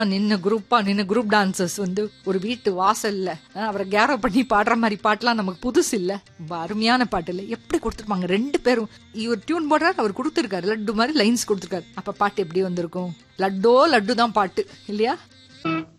நின்ன group dancers வந்து ஒரு வீட்டு வாசல்ல அவரை கேரோ பண்ணி பாடுற மாதிரி பாட்டுலாம் நமக்கு புதுசு இல்ல. ரொம்ப அருமையான பாட்டு இல்ல, எப்படி கொடுத்துருப்பாங்க 2 பேரும். இவர் டியூன் போடுறாரு, அவர் கொடுத்துருக்காரு, லட்டு மாதிரி லைன்ஸ் கொடுத்துருக்காரு. அப்ப பாட்டு எப்படி வந்திருக்கும்? லட்டு தான் பாட்டு இல்லையா?